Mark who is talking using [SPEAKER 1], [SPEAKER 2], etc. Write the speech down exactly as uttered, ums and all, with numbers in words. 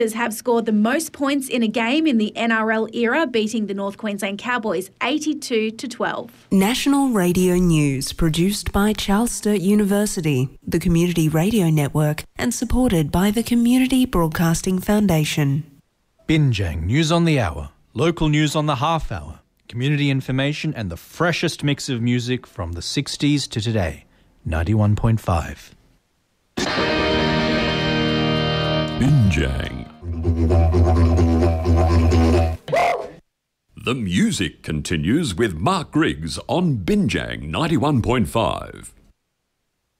[SPEAKER 1] have scored the most points in a game in the N R L era, beating the North Queensland Cowboys eighty-two to twelve.
[SPEAKER 2] National Radio News, produced by Charles Sturt University, the Community Radio Network, and supported by the Community Broadcasting Foundation.
[SPEAKER 3] Binjang News on the Hour, local news on the half hour, community information and the freshest mix of music from the sixties to today. ninety-one point five.
[SPEAKER 4] Binjang. The music continues with Mark Griggs on Binjang ninety-one point five.